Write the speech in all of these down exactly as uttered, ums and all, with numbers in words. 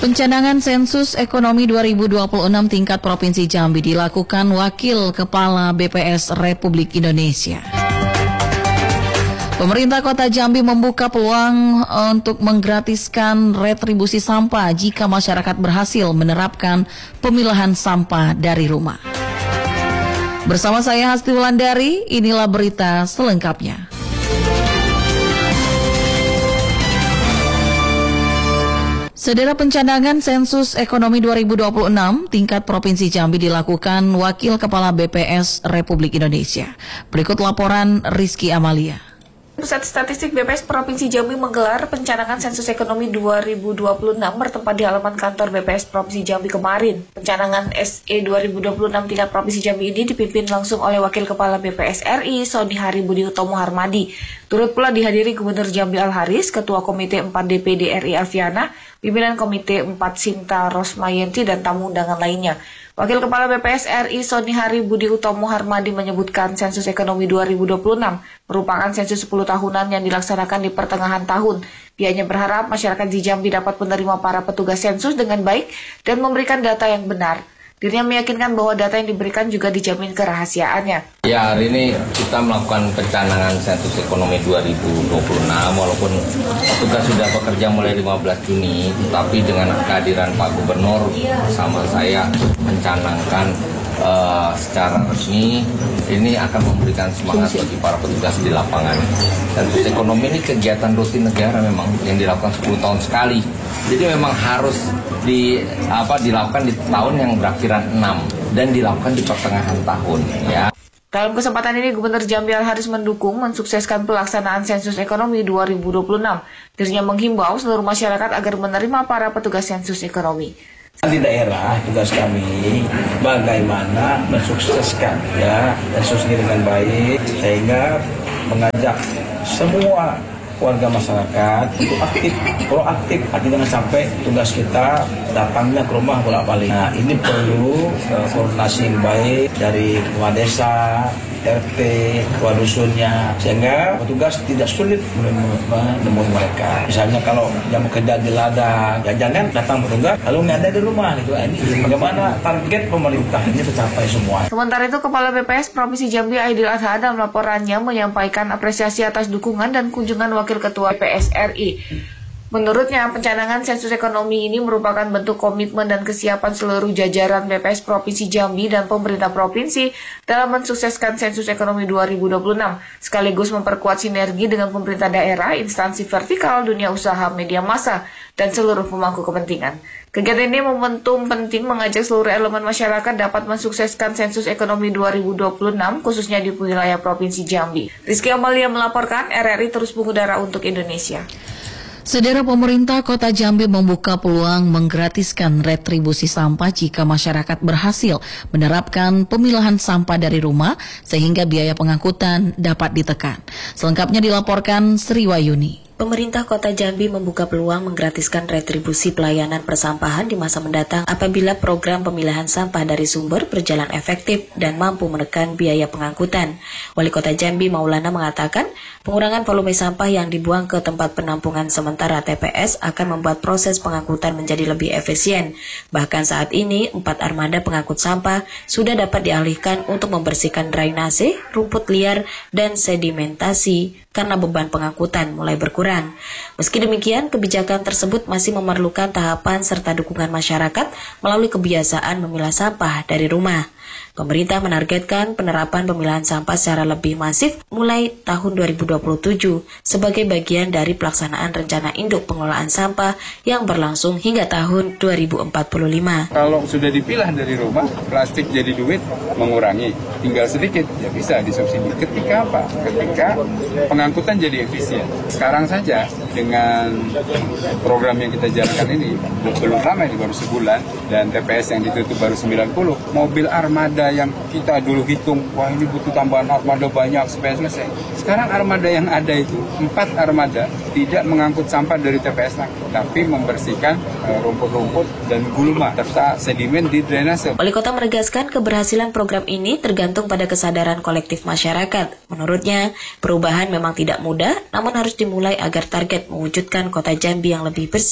Pencanangan sensus ekonomi dua ribu dua puluh enam tingkat Provinsi Jambi dilakukan Wakil Kepala B P S Republik Indonesia. Pemerintah Kota Jambi membuka peluang untuk menggratiskan retribusi sampah jika masyarakat berhasil menerapkan pemilahan sampah dari rumah. Bersama saya Hasti Wulandari, inilah berita selengkapnya. Saudara, pencanangan sensus ekonomi dua ribu dua puluh enam tingkat Provinsi Jambi dilakukan Wakil Kepala B P S Republik Indonesia. Berikut laporan Rizky Amalia. Pusat Statistik B P S Provinsi Jambi menggelar pencanangan sensus ekonomi dua ribu dua puluh enam bertempat di halaman kantor B P S Provinsi Jambi kemarin. Pencanangan S E dua ribu dua puluh enam tingkat Provinsi Jambi ini dipimpin langsung oleh Wakil Kepala B P S R I, Sony Hari Budi Utomo Harmadi. Turut pula dihadiri Gubernur Jambi Al Haris, Ketua Komite empat D P D R I Alfiana, pimpinan Komite empat Sinta Rosmayanti, dan tamu undangan lainnya. Wakil Kepala B P S R I Sony Hari Budi Utomo Harmadi menyebutkan sensus ekonomi dua ribu dua puluh enam merupakan sensus sepuluh tahunan yang dilaksanakan di pertengahan tahun. Pihaknya berharap masyarakat di Jambi dapat menerima para petugas sensus dengan baik dan memberikan data yang benar. Dirinya meyakinkan bahwa data yang diberikan juga dijamin kerahasiaannya. Ya, hari ini kita melakukan pencanangan sensus ekonomi dua ribu dua puluh enam, walaupun petugas sudah bekerja mulai lima belas Juni, tapi dengan kehadiran Pak Gubernur bersama saya mencanangkan uh, secara resmi, ini akan memberikan semangat bagi para petugas di lapangan. Sensus ekonomi ini kegiatan rutin negara memang yang dilakukan sepuluh tahun sekali. Jadi memang harus di apa dilakukan di tahun yang berakhiran enam dan dilakukan di pertengahan tahun, ya. Dalam kesempatan ini, Gubernur Jambi Al Haris mendukung mensukseskan pelaksanaan sensus ekonomi dua ribu dua puluh enam. Dirinya menghimbau seluruh masyarakat agar menerima para petugas sensus ekonomi. Di daerah, tugas kami bagaimana mensukseskan ya sensus ini dengan baik, sehingga mengajak semua warga masyarakat untuk aktif, proaktif, artinya jangan sampai tugas kita datangnya ke rumah bolak-balik. Nah, ini perlu uh, koordinasi yang baik dari kepala desa, R T, kepala dusunnya, sehingga petugas tidak sulit menemui mereka. Misalnya kalau yang bekerja di ladang, ya jangan datang petugas kalau nggak ada di rumah. Gitu. Ini bagaimana target pemerintah ini tercapai semua. Sementara itu, Kepala B P S Provinsi Jambi Aidil Adha dalam laporannya menyampaikan apresiasi atas dukungan dan kunjungan Wakil Ketua B P S R I. Menurutnya, pencanangan sensus ekonomi ini merupakan bentuk komitmen dan kesiapan seluruh jajaran B P S Provinsi Jambi dan pemerintah provinsi dalam mensukseskan sensus ekonomi dua ribu dua puluh enam, sekaligus memperkuat sinergi dengan pemerintah daerah, instansi vertikal, dunia usaha, media massa, dan seluruh pemangku kepentingan. Kegiatan ini momentum penting mengajak seluruh elemen masyarakat dapat mensukseskan sensus ekonomi dua ribu dua puluh enam, khususnya di wilayah Provinsi Jambi. Rizky Amalia melaporkan, R R I terus mengudara untuk Indonesia. Saudara, pemerintah Kota Jambi membuka peluang menggratiskan retribusi sampah jika masyarakat berhasil menerapkan pemilahan sampah dari rumah sehingga biaya pengangkutan dapat ditekan. Selengkapnya dilaporkan Sri Wayuni. Pemerintah Kota Jambi membuka peluang menggratiskan retribusi pelayanan persampahan di masa mendatang apabila program pemilahan sampah dari sumber berjalan efektif dan mampu menekan biaya pengangkutan. Wali Kota Jambi Maulana mengatakan, pengurangan volume sampah yang dibuang ke tempat penampungan sementara T P S akan membuat proses pengangkutan menjadi lebih efisien. Bahkan saat ini, empat armada pengangkut sampah sudah dapat dialihkan untuk membersihkan drainase, rumput liar, dan sedimentasi karena beban pengangkutan mulai berkurang. Meski demikian, kebijakan tersebut masih memerlukan tahapan serta dukungan masyarakat melalui kebiasaan memilah sampah dari rumah. Pemerintah menargetkan penerapan pemilahan sampah secara lebih masif mulai tahun dua ribu dua puluh tujuh sebagai bagian dari pelaksanaan rencana induk pengelolaan sampah yang berlangsung hingga tahun dua ribu empat puluh lima. Kalau sudah dipilah dari rumah, plastik jadi duit mengurangi, tinggal sedikit ya bisa disubsidi. Ketika apa? Ketika pengangkutan jadi efisien. Sekarang saja dengan program yang kita jalankan ini belum lama, ini baru sebulan, dan T P S yang ditutup baru sembilan puluh, mobil armada yang kita dulu hitung, wah ini butuh tambahan armada banyak supaya selesai. Sekarang armada yang ada itu, empat armada tidak mengangkut sampah dari T P S lagi, tapi membersihkan uh, rumput-rumput dan gulma serta sedimen di drainase. Wali Kota menegaskan keberhasilan program ini tergantung pada kesadaran kolektif masyarakat. Menurutnya, perubahan memang tidak mudah, namun harus dimulai agar target mewujudkan Kota Jambi yang lebih bersih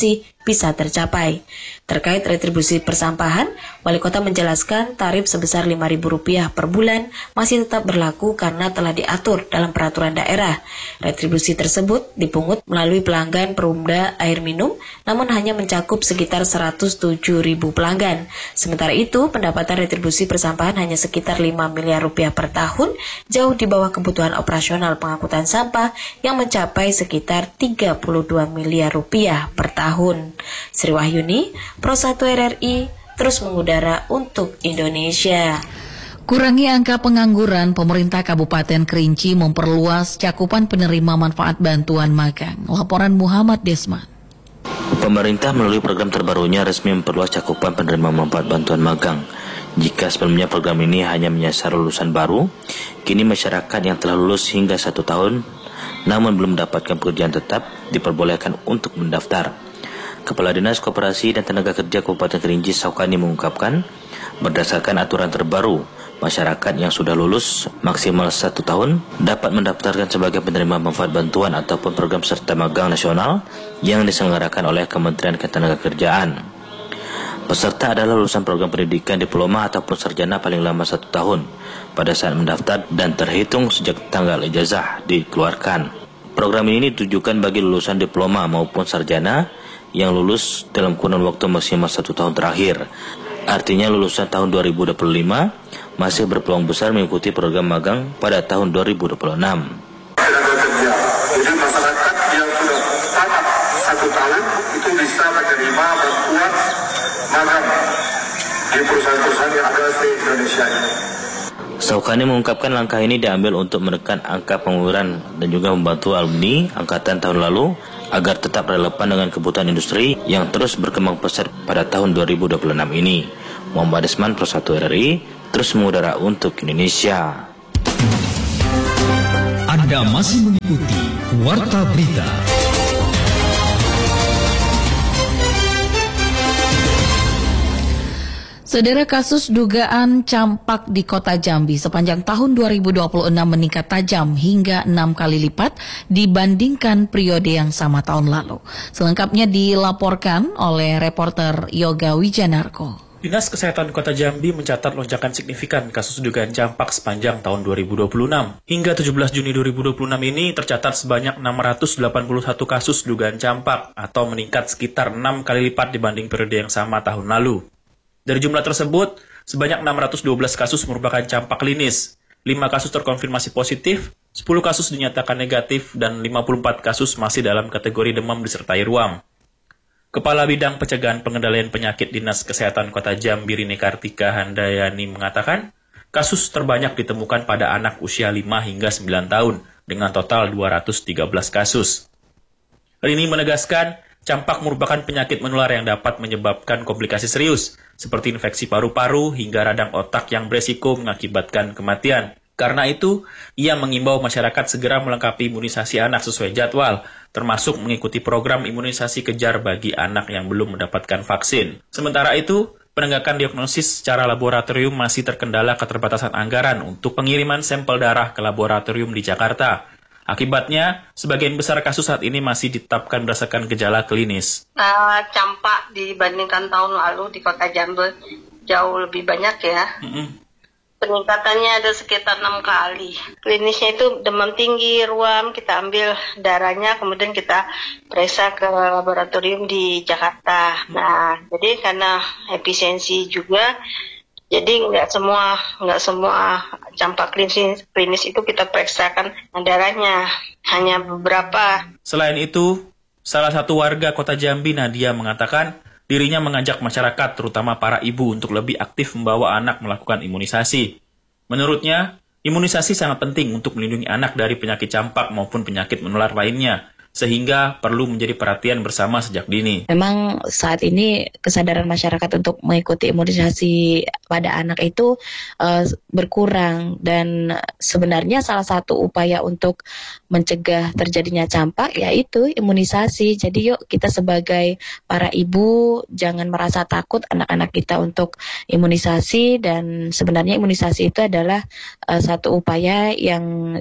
bisa tercapai. Terkait retribusi persampahan, Wali Kota menjelaskan tarif sebesar lima ribu rupiah per bulan masih tetap berlaku karena telah diatur dalam peraturan daerah. Retribusi tersebut dipungut melalui pelanggan Perumda air minum, namun hanya mencakup sekitar seratus tujuh ribu pelanggan. Sementara itu, pendapatan retribusi persampahan hanya sekitar lima miliar rupiah per tahun, jauh di bawah kebutuhan operasional pengangkutan sampah yang mencapai sekitar tiga puluh dua miliar rupiah per tahun. Sri Wahyuni, Pro satu R R I, terus mengudara untuk Indonesia. Kurangi angka pengangguran, pemerintah Kabupaten Kerinci memperluas cakupan penerima manfaat bantuan magang. Laporan Muhammad Desman. Pemerintah melalui program terbarunya resmi memperluas cakupan penerima manfaat bantuan magang. Jika sebelumnya program ini hanya menyasar lulusan baru, kini masyarakat yang telah lulus hingga satu tahun namun belum mendapatkan pekerjaan tetap diperbolehkan untuk mendaftar. Kepala Dinas Koperasi dan Tenaga Kerja Kabupaten Kerinci Saukani mengungkapkan, berdasarkan aturan terbaru, masyarakat yang sudah lulus maksimal satu tahun dapat mendaftarkan sebagai penerima manfaat bantuan ataupun program serta magang nasional yang diselenggarakan oleh Kementerian Ketenagakerjaan. Peserta adalah lulusan program pendidikan diploma ataupun sarjana paling lama satu tahun pada saat mendaftar dan terhitung sejak tanggal ijazah dikeluarkan. Program ini ditujukan bagi lulusan diploma maupun sarjana yang lulus dalam kurun waktu maksimal satu tahun terakhir. Artinya lulusan tahun dua ribu dua puluh lima masih berpeluang besar mengikuti program magang pada tahun dua ribu dua puluh enam. Tenaga kerja, jadi masyarakat yang sudah tamat satu tahun itu bisa menerima bantuan magang di perusahaan-perusahaan yang ada di Indonesia ini. Saukani mengungkapkan langkah ini diambil untuk menekan angka pengangguran dan juga membantu alumni angkatan tahun lalu agar tetap relevan dengan kebutuhan industri yang terus berkembang pesat pada tahun dua ribu dua puluh enam ini. Muhammad Desman, Pro satu R R I, terus mengudara untuk Indonesia. Anda masih mengikuti Warta Berita. Saudara, kasus dugaan campak di Kota Jambi sepanjang tahun dua ribu dua puluh enam meningkat tajam hingga enam kali lipat dibandingkan periode yang sama tahun lalu. Selengkapnya dilaporkan oleh reporter Yoga Wijanarko. Dinas Kesehatan Kota Jambi mencatat lonjakan signifikan kasus dugaan campak sepanjang tahun dua ribu dua puluh enam. Hingga tujuh belas Juni dua ribu dua puluh enam ini tercatat sebanyak enam ratus delapan puluh satu kasus dugaan campak atau meningkat sekitar enam kali lipat dibanding periode yang sama tahun lalu. Dari jumlah tersebut, sebanyak enam ratus dua belas kasus merupakan campak klinis, lima kasus terkonfirmasi positif, sepuluh kasus dinyatakan negatif, dan lima puluh empat kasus masih dalam kategori demam disertai ruam. Kepala Bidang Pencegahan Pengendalian Penyakit Dinas Kesehatan Kota Jambi Rini Kartika Handayani mengatakan, kasus terbanyak ditemukan pada anak usia lima hingga sembilan tahun dengan total dua ratus tiga belas kasus. Rini menegaskan, campak merupakan penyakit menular yang dapat menyebabkan komplikasi serius, seperti infeksi paru-paru hingga radang otak yang beresiko mengakibatkan kematian. Karena itu, ia mengimbau masyarakat segera melengkapi imunisasi anak sesuai jadwal, termasuk mengikuti program imunisasi kejar bagi anak yang belum mendapatkan vaksin. Sementara itu, penegakan diagnosis secara laboratorium masih terkendala keterbatasan anggaran untuk pengiriman sampel darah ke laboratorium di Jakarta. Akibatnya, sebagian besar kasus saat ini masih ditetapkan berdasarkan gejala klinis. Uh, campak dibandingkan tahun lalu di Kota Jambi jauh lebih banyak ya. Mm-hmm. Peningkatannya ada sekitar enam kali. Klinisnya itu demam tinggi, ruam, kita ambil darahnya, kemudian kita periksa ke laboratorium di Jakarta. Nah, jadi karena efisiensi juga, jadi nggak semua nggak semua campak klinis, klinis itu kita periksakan darahnya, hanya beberapa. Selain itu, salah satu warga Kota Jambi, Nadia, mengatakan dirinya mengajak masyarakat, terutama para ibu, untuk lebih aktif membawa anak melakukan imunisasi. Menurutnya, imunisasi sangat penting untuk melindungi anak dari penyakit campak maupun penyakit menular lainnya, sehingga perlu menjadi perhatian bersama sejak dini. Memang saat ini kesadaran masyarakat untuk mengikuti imunisasi pada anak itu uh, berkurang, dan sebenarnya salah satu upaya untuk mencegah terjadinya campak yaitu imunisasi. Jadi yuk kita sebagai para ibu jangan merasa takut anak-anak kita untuk imunisasi, dan sebenarnya imunisasi itu adalah uh, satu upaya yang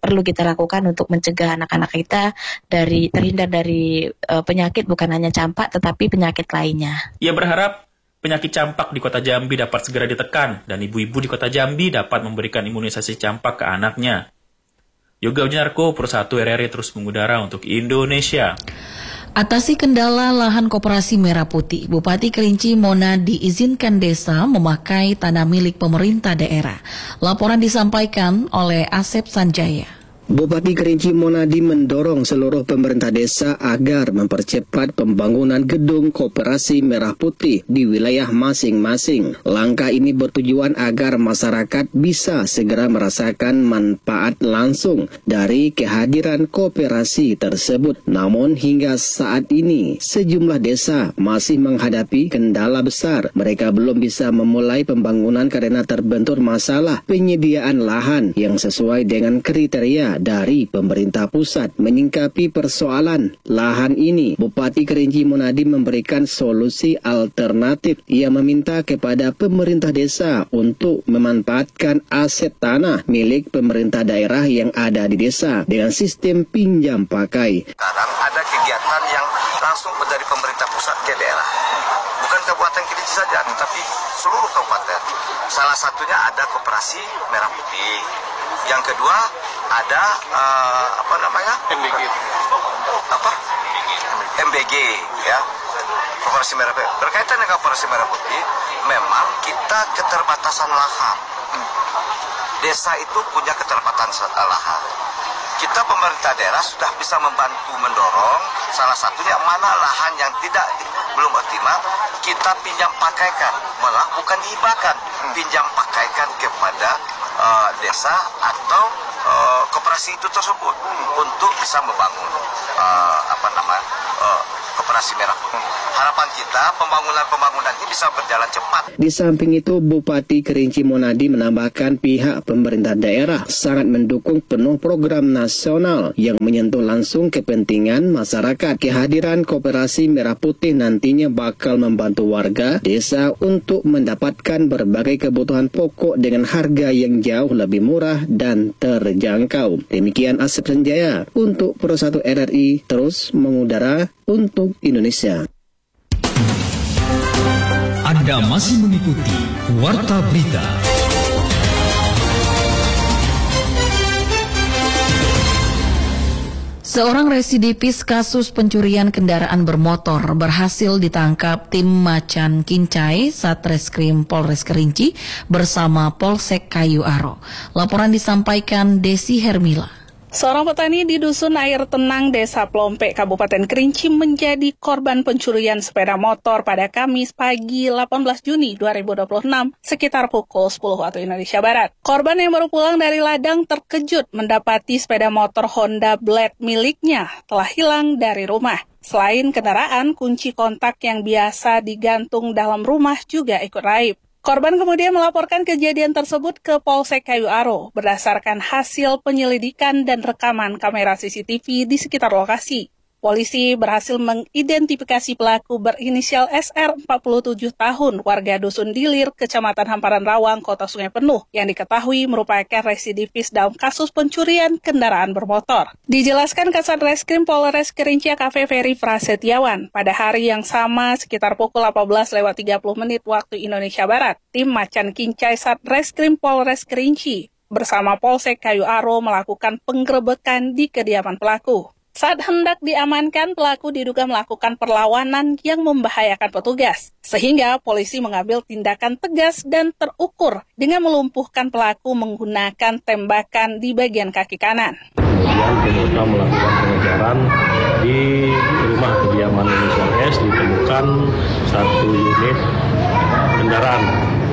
perlu kita lakukan untuk mencegah anak-anak kita dari terhindar dari uh, penyakit bukan hanya campak tetapi penyakit lainnya. Ia berharap penyakit campak di Kota Jambi dapat segera ditekan dan ibu-ibu di Kota Jambi dapat memberikan imunisasi campak ke anaknya. Yoga Ujinarko, Pro satu R R I terus mengudara untuk Indonesia. Atasi kendala lahan koperasi Merah Putih, Bupati Kerinci Mona diizinkan desa memakai tanah milik pemerintah daerah. Laporan disampaikan oleh Asep Sanjaya. Bupati Kerinci Monadi mendorong seluruh pemerintah desa agar mempercepat pembangunan gedung koperasi Merah Putih di wilayah masing-masing. Langkah ini bertujuan agar masyarakat bisa segera merasakan manfaat langsung dari kehadiran koperasi tersebut. Namun hingga saat ini sejumlah desa masih menghadapi kendala besar. Mereka belum bisa memulai pembangunan karena terbentur masalah penyediaan lahan yang sesuai dengan kriteria dari pemerintah pusat. Menyingkapi persoalan lahan ini, Bupati Kerinci Monadi memberikan solusi alternatif. Ia meminta kepada pemerintah desa untuk memanfaatkan aset tanah milik pemerintah daerah yang ada di desa dengan sistem pinjam pakai. Sekarang ada kegiatan yang langsung dari pemerintah pusat ke daerah. Bukan Kabupaten Kerinci saja, tetapi seluruh kabupaten. Salah satunya ada koperasi Merah Putih. Yang kedua ada uh, apa namanya M B G, apa M B G ya, koperasi Merah Putih. Berkaitan dengan koperasi Merah Putih, memang kita keterbatasan lahan. Desa itu punya keterbatasan lahan. Kita pemerintah daerah sudah bisa membantu mendorong. Salah satunya mana lahan yang tidak belum optimal, kita pinjam pakaikan, malah bukan dihibahkan, pinjam pakaikan kepada uh, desa atau uh, koperasi itu tersebut untuk bisa membangun uh, apa namanya uh, koperasi Merah Putih. Harapan kita pembangunan-pembangunan ini bisa berjalan cepat. Di samping itu, Bupati Kerinci Monadi menambahkan pihak pemerintah daerah sangat mendukung penuh program nasional yang menyentuh langsung kepentingan masyarakat. Kehadiran koperasi Merah Putih nantinya bakal membantu warga desa untuk mendapatkan berbagai kebutuhan pokok dengan harga yang jauh lebih murah dan terjangkau. Demikian Asep Sanjaya untuk Pro satu R R I terus mengudara untuk Indonesia. Anda masih mengikuti Warta Berita. Seorang residivis kasus pencurian kendaraan bermotor berhasil ditangkap tim Macan Kincai Satreskrim Polres Kerinci bersama Polsek Kayu Aro. Laporan disampaikan Desi Hermila. Seorang petani di Dusun Air Tenang, Desa Plompek, Kabupaten Kerinci menjadi korban pencurian sepeda motor pada Kamis pagi delapan belas Juni dua ribu dua puluh enam sekitar pukul sepuluh waktu Indonesia Barat. Korban yang baru pulang dari ladang terkejut mendapati sepeda motor Honda Blade miliknya telah hilang dari rumah. Selain kendaraan, kunci kontak yang biasa digantung dalam rumah juga ikut raib. Korban kemudian melaporkan kejadian tersebut ke Polsek Kayu Aro berdasarkan hasil penyelidikan dan rekaman kamera C C T V di sekitar lokasi. Polisi berhasil mengidentifikasi pelaku berinisial S R empat puluh tujuh tahun, warga Dusun Dilir, Kecamatan Hamparan Rawang, Kota Sungai Penuh, yang diketahui merupakan residivis dalam kasus pencurian kendaraan bermotor. Dijelaskan Kasat Reskrim Polres Kerinci A K P Ferry Prasetyawan, pada hari yang sama sekitar pukul delapan belas lewat tiga puluh menit waktu Indonesia Barat, tim Macan Kincai Satreskrim Polres Kerinci bersama Polsek Kayu Aro melakukan penggerebekan di kediaman pelaku. Saat hendak diamankan, pelaku diduga melakukan perlawanan yang membahayakan petugas, sehingga polisi mengambil tindakan tegas dan terukur dengan melumpuhkan pelaku menggunakan tembakan di bagian kaki kanan. Kemudian penyusup melakukan pengejaran di rumah kediaman inisial S, ditemukan satu unit kendaraan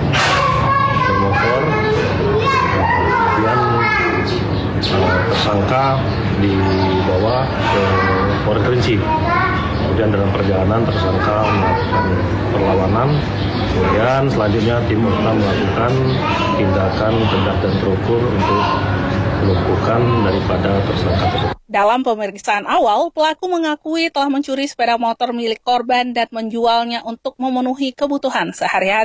bermotor. Kemudian tersangka dibawa ke Polres Kerinci. Kemudian dalam perjalanan tersangka melakukan perlawanan. Kemudian selanjutnya tim usaha melakukan tindakan tegas dan terukur untuk melumpuhkan daripada tersangka tersebut. Dalam pemeriksaan awal, pelaku mengakui telah mencuri sepeda motor milik korban dan menjualnya untuk memenuhi kebutuhan sehari-hari.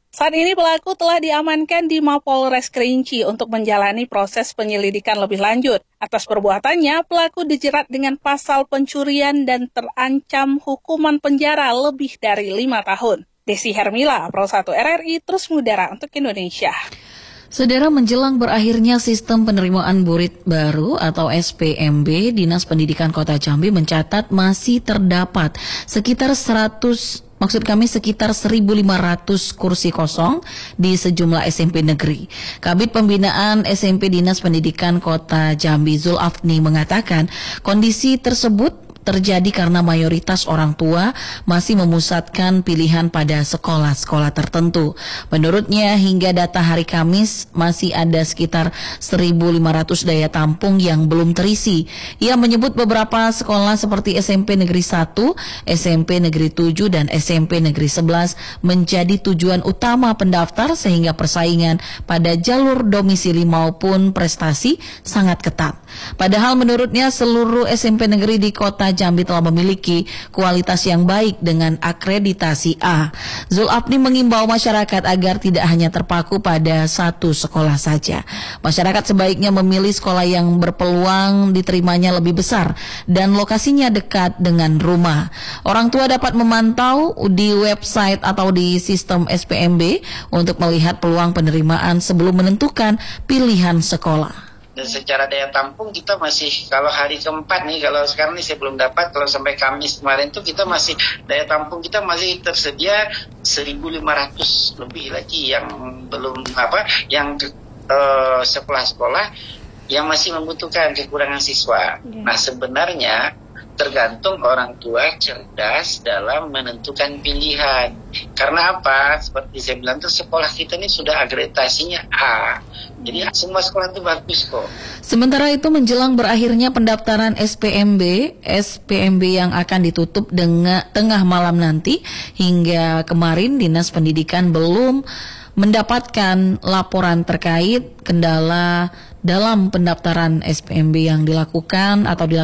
Saat ini pelaku telah diamankan di Mapolres Kerinci untuk menjalani proses penyelidikan lebih lanjut. Atas perbuatannya, pelaku dijerat dengan pasal pencurian dan terancam hukuman penjara lebih dari lima tahun. Desi Hermila, Pro satu R R I, terus mengudara untuk Indonesia. Saudara, menjelang berakhirnya sistem penerimaan murid baru atau S P M B, Dinas Pendidikan Kota Jambi mencatat masih terdapat sekitar seratus Maksud kami sekitar seribu lima ratus kursi kosong di sejumlah S M P negeri. Kabid Pembinaan S M P Dinas Pendidikan Kota Jambi Zulafni mengatakan kondisi tersebut terjadi karena mayoritas orang tua masih memusatkan pilihan pada sekolah-sekolah tertentu. Menurutnya hingga data hari Kamis masih ada sekitar seribu lima ratus daya tampung yang belum terisi. Ia menyebut beberapa sekolah seperti S M P Negeri satu, S M P Negeri tujuh, dan S M P Negeri sebelas menjadi tujuan utama pendaftar sehingga persaingan pada jalur domisili maupun prestasi sangat ketat. Padahal menurutnya seluruh S M P negeri di Kota Jambi telah memiliki kualitas yang baik dengan akreditasi A. Zulafni mengimbau masyarakat agar tidak hanya terpaku pada satu sekolah saja. Masyarakat sebaiknya memilih sekolah yang berpeluang diterimanya lebih besar dan lokasinya dekat dengan rumah. Orang tua dapat memantau di website atau di sistem S P M B untuk melihat peluang penerimaan sebelum menentukan pilihan sekolah. Dan secara daya tampung kita masih, kalau hari keempat nih, kalau sekarang nih saya belum dapat, kalau sampai Kamis kemarin tuh kita masih, daya tampung kita masih tersedia seribu lima ratus lebih lagi yang belum apa, yang uh, sekolah-sekolah yang masih membutuhkan kekurangan siswa. Yeah. Nah sebenarnya tergantung orang tua cerdas dalam menentukan pilihan. Karena apa? Seperti saya bilang tuh sekolah kita ini sudah akreditasinya A. Jadi semua sekolah itu bagus kok. Sementara itu menjelang berakhirnya pendaftaran S P M B, S P M B yang akan ditutup dengan tengah malam nanti, hingga kemarin Dinas Pendidikan belum mendapatkan laporan terkait kendala dalam pendaftaran S P M B yang dilakukan atau dilakukan